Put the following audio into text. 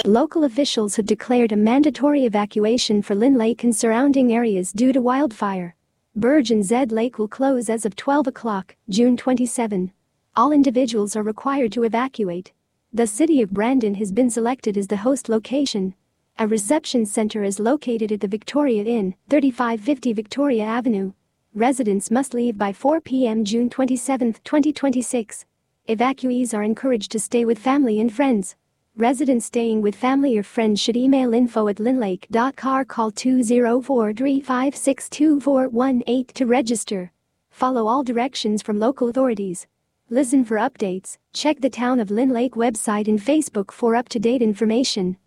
Local officials have declared a mandatory evacuation for Lynn Lake and surrounding areas due to wildfire. Burge and Zed Lake will close as of 12 o'clock, June 27. All individuals are required to evacuate. The city of Brandon has been selected as the host location. A reception center is located at the Victoria Inn, 3550 Victoria Avenue. Residents must leave by 4 p.m. June 27, 2026. Evacuees are encouraged to stay with family and friends. Residents staying with family or friends should email info@lynnlake.ca or call 204-356-2418 to register. Follow all directions from local authorities. Listen for updates. Check the Town of Lynn Lake website and Facebook for up-to-date information.